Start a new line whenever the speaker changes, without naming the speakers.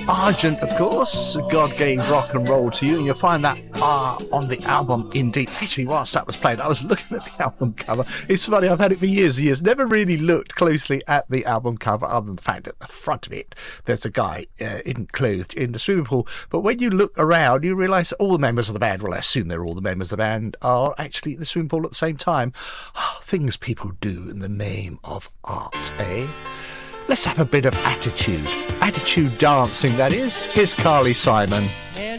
Argent, of course. God gave rock and roll to you, and you'll find that on the album Indeed. Actually, whilst that was playing, I was looking at the album cover. It's funny, I've had it for years and years. Never really looked closely at the album cover, other than the fact at the front of it, there's a guy clothed in the swimming pool. But when you look around, you realise all the members of the band, well, I assume they're all the members of the band, are actually in the swimming pool at the same time. Things people do in the name of art, eh? Let's have a bit of attitude. Attitude dancing, that is. Here's Carly Simon.